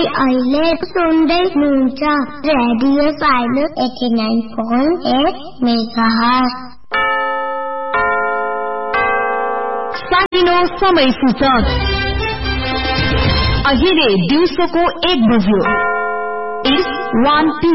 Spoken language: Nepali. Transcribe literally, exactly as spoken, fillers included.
तपाईँ अहिले सुन्दै हुनुहुन्छ radio silence eighty nine point at megahertz. सानो समय सूचक अहिले दिउँसोको एक बज्यो। इस वान पी